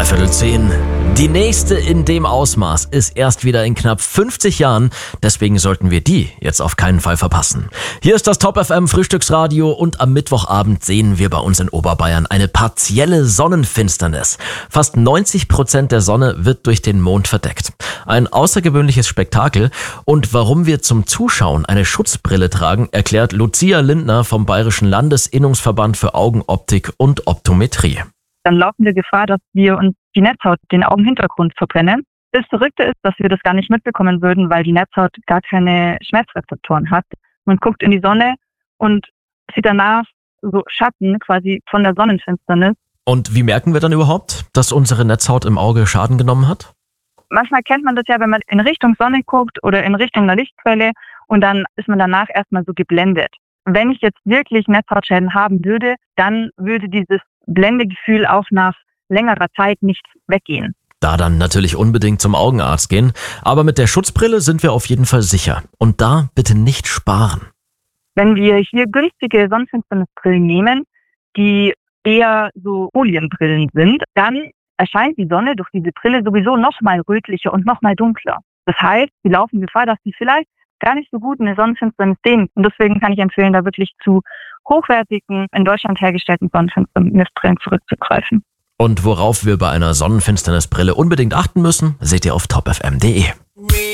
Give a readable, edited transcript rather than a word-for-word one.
10:15. Die nächste in dem Ausmaß ist erst wieder in knapp 50 Jahren. Deswegen sollten wir die jetzt auf keinen Fall verpassen. Hier ist das Top FM Frühstücksradio und am Mittwochabend sehen wir bei uns in Oberbayern eine partielle Sonnenfinsternis. Fast 90% der Sonne wird durch den Mond verdeckt. Ein außergewöhnliches Spektakel. Und warum wir zum Zuschauen eine Schutzbrille tragen, erklärt Lucia Lindner vom Bayerischen Landesinnungsverband für Augenoptik und Optometrie. Dann laufen wir Gefahr, dass wir uns die Netzhaut, den Augenhintergrund verbrennen. Das Verrückte ist, dass wir das gar nicht mitbekommen würden, weil die Netzhaut gar keine Schmerzrezeptoren hat. Man guckt in die Sonne und sieht danach so Schatten quasi von der Sonnenfinsternis. Und wie merken wir dann überhaupt, dass unsere Netzhaut im Auge Schaden genommen hat? Manchmal kennt man das ja, wenn man in Richtung Sonne guckt oder in Richtung einer Lichtquelle und dann ist man danach erstmal so geblendet. Wenn ich jetzt wirklich Netzhautschäden haben würde, dann würde dieses Blendegefühl auch nach längerer Zeit nicht weggehen. Da dann natürlich unbedingt zum Augenarzt gehen. Aber mit der Schutzbrille sind wir auf jeden Fall sicher. Und da bitte nicht sparen. Wenn wir hier günstige Sonnenfinsternisbrillen nehmen, die eher so Folienbrillen sind, dann erscheint die Sonne durch diese Brille sowieso nochmal rötlicher und nochmal dunkler. Das heißt, sie laufen Gefahr, dass sie vielleicht gar nicht so gut eine Sonnenfinsternis sehen. Und deswegen kann ich empfehlen, da wirklich zu hochwertigen, in Deutschland hergestellten Sonnenfinsternisbrillen zurückzugreifen. Und worauf wir bei einer Sonnenfinsternisbrille unbedingt achten müssen, seht ihr auf topfm.de.